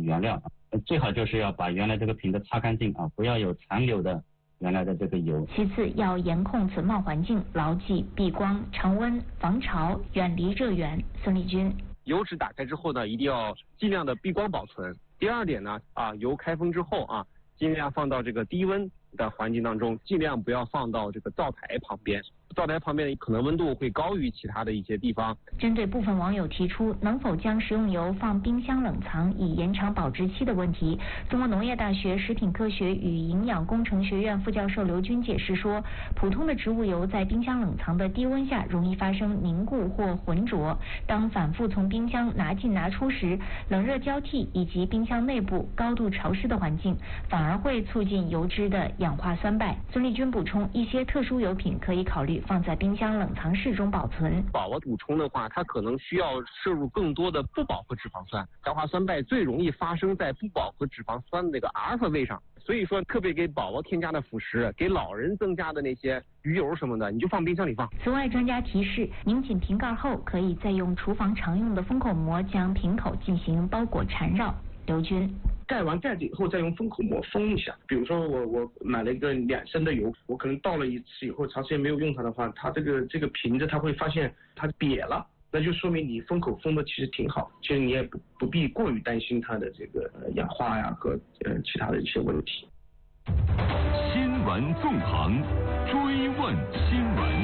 原料，最好就是要把原来这个瓶子擦干净啊，不要有残留的原来的这个油。 其次要严控存放环境，牢记避光、常温、防潮、远离热源。孙立军， 油纸打开之后呢，一定要尽量的避光保存。第二点呢，油开封之后尽量放到这个低温的环境当中，尽量不要放到这个灶台旁边。灶台旁边可能温度会高于其他的一些地方。 针对部分网友提出能否将食用油放冰箱冷藏以延长保质期的问题，中国农业大学食品科学与营养工程学院副教授刘军解释说，普通的植物油在冰箱冷藏的低温下容易发生凝固或浑浊，当反复从冰箱拿进拿出时，冷热交替以及冰箱内部高度潮湿的环境反而会促进油脂的氧化酸败。孙立军补充，一些特殊油品可以考虑放在冰箱冷藏室中保存。 饱和补充的话，它可能需要摄入更多的不饱和脂肪酸，氧化酸败最容易发生在不饱和脂肪酸的那个阿尔法位上。所以说，特别给宝宝添加的辅食，给老人增加的那些鱼油什么的，你就放冰箱里放。 此外，专家提示，拧紧瓶盖后，可以再用厨房常用的封口膜将瓶口进行包裹缠绕。刘军， 盖完盖子以后再用封口膜封一下。比如说我买了一个2升的油，我可能倒了一次以后，长时间没有用它的话，它这个瓶子它会发现它瘪了，那就说明你封口封的其实挺好，其实你也不必过于担心它的这个氧化呀和其他的一些问题。 新闻纵横，追问新闻。